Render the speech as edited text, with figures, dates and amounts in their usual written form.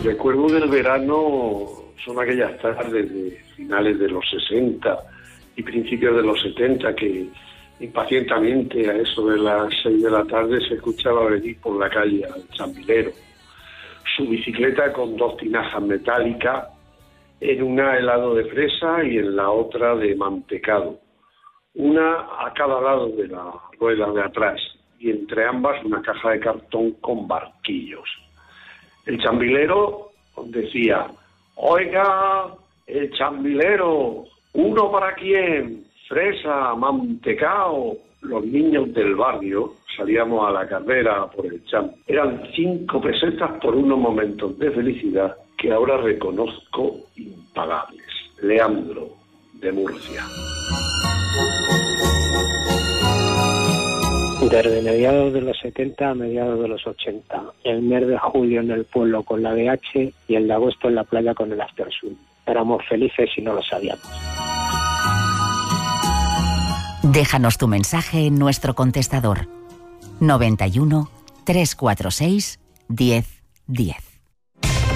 Recuerdo del verano son aquellas tardes de finales de los 60 y principios de los 70 que impacientemente a eso de las 6 de la tarde se escuchaba venir por la calle al chambilero. Su bicicleta con 2 tinajas metálicas, en una helado de fresa y en la otra de mantecado. Una a cada lado de la rueda de atrás y entre ambas una caja de cartón con barquillos. El chambilero decía: oiga, el chambilero, ¿uno para quién? Fresa, mantecao. Los niños del barrio salíamos a la carrera por el cham. Eran 5 pesetas por unos momentos de felicidad que ahora reconozco impagables. Leandro, de Murcia. Desde mediados de los 70 a mediados de los 80. El mes de julio en el pueblo con la DH y el de agosto en la playa con el After Sun. Éramos felices y no lo sabíamos. Déjanos tu mensaje en nuestro contestador 91 346 1010.